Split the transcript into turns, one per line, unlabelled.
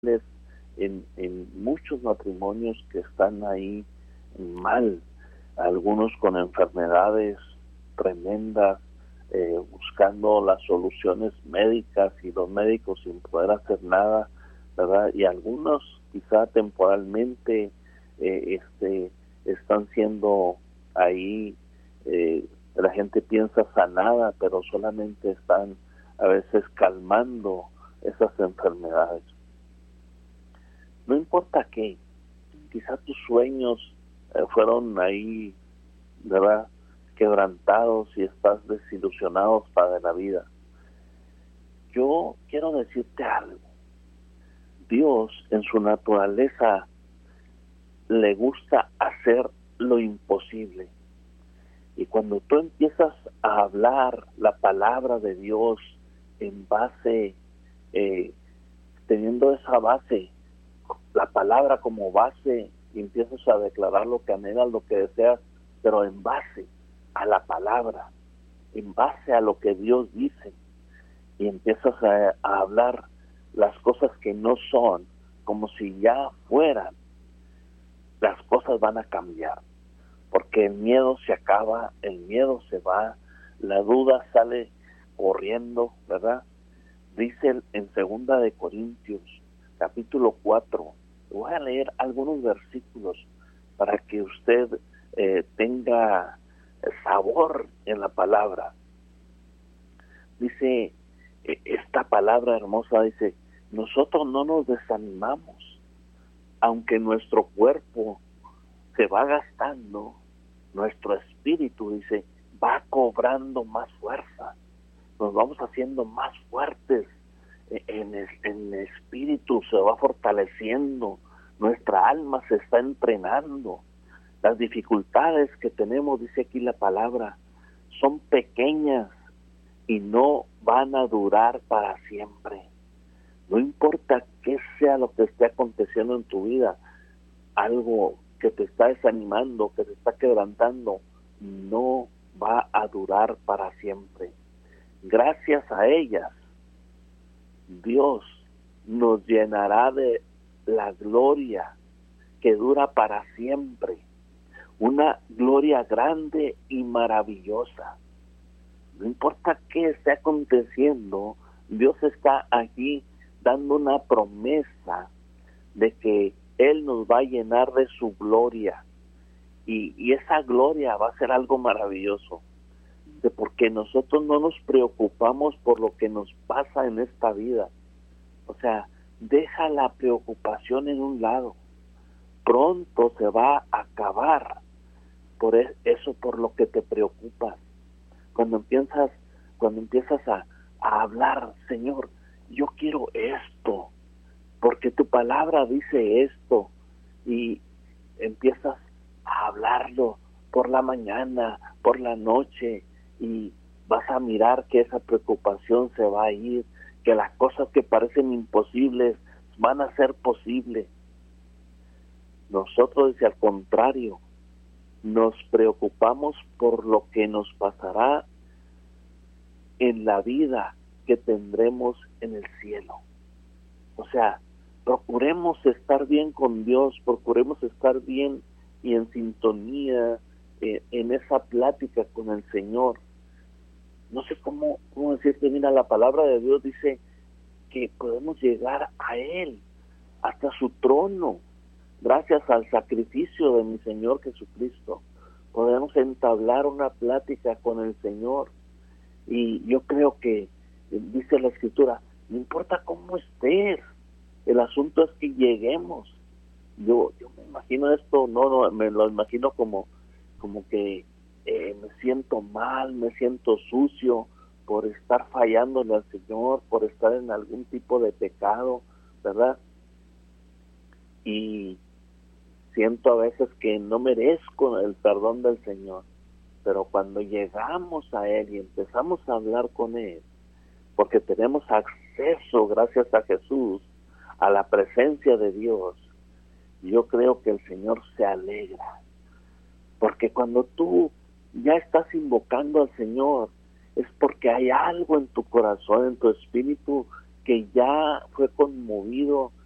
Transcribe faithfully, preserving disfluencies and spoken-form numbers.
en, en muchos matrimonios que están ahí mal, algunos con enfermedades tremendas, eh, buscando las soluciones médicas y los médicos sin poder hacer nada, ¿verdad? Y algunos quizá temporalmente eh, este, están siendo ahí, eh, la gente piensa sanada, pero solamente están a veces calmando esas enfermedades. No importa qué, quizá tus sueños eh, fueron ahí, ¿verdad?, quebrantados y estás desilusionados para la vida. Yo quiero decirte algo. Dios en su naturaleza le gusta hacer lo imposible. Y cuando tú empiezas a hablar la palabra de Dios en base, eh, teniendo esa base, la palabra como base, y empiezas a declarar lo que anhelas, lo que deseas, pero en base a la palabra, en base a lo que Dios dice, y empiezas a, a hablar las cosas que no son, como si ya fueran, las cosas van a cambiar, porque el miedo se acaba, el miedo se va, la duda sale corriendo, ¿verdad? Dice en segunda de Corintios, capítulo cuatro, voy a leer algunos versículos para que usted eh, tenga sabor en la palabra. Dice, esta palabra hermosa dice, nosotros no nos desanimamos, aunque nuestro cuerpo se va gastando, nuestro espíritu, dice, va cobrando más fuerza, nos vamos haciendo más fuertes, en el, en el espíritu se va fortaleciendo, nuestra alma se está entrenando. Las dificultades que tenemos, dice aquí la palabra, son pequeñas y no van a durar para siempre. No importa qué sea lo que esté aconteciendo en tu vida, algo que te está desanimando, que te está quebrantando, no va a durar para siempre. Gracias a ellas, Dios nos llenará de la gloria que dura para siempre. Una gloria grande y maravillosa. No importa qué esté aconteciendo, Dios está aquí dando una promesa de que Él nos va a llenar de su gloria. Y, y esa gloria va a ser algo maravilloso. De porque nosotros no nos preocupamos por lo que nos pasa en esta vida. O sea, deja la preocupación en un lado. Pronto se va a acabar por eso por lo que te preocupas. Cuando empiezas, cuando empiezas a, a hablar, Señor, yo quiero esto, porque tu palabra dice esto, y empiezas a hablarlo por la mañana, por la noche, y vas a mirar que esa preocupación se va a ir, que las cosas que parecen imposibles van a ser posibles. Nosotros, dice, al contrario, nos preocupamos por lo que nos pasará en la vida que tendremos en el cielo. O sea, procuremos estar bien con Dios, procuremos estar bien y en sintonía eh, en esa plática con el Señor. No sé cómo, cómo decirte, mira, la palabra de Dios dice que podemos llegar a Él, hasta su trono, gracias al sacrificio de mi Señor Jesucristo. Podemos entablar una plática con el Señor. Y yo creo que, dice la Escritura, no importa cómo estés, el asunto es que lleguemos. Yo yo me imagino esto, no, no me lo imagino como, como que eh, me siento mal, me siento sucio por estar fallándole al Señor, por estar en algún tipo de pecado, ¿verdad? Y siento a veces que no merezco el perdón del Señor, pero cuando llegamos a Él y empezamos a hablar con Él, porque tenemos acceso, gracias a Jesús, a la presencia de Dios, yo creo que el Señor se alegra, porque cuando tú ya estás invocando al Señor, es porque hay algo en tu corazón, en tu espíritu, que ya fue conmovido